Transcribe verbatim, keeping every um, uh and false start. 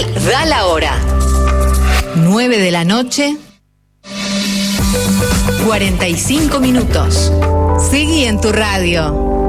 da la hora. nueve de la noche, cuarenta y cinco minutos. Seguí en tu radio.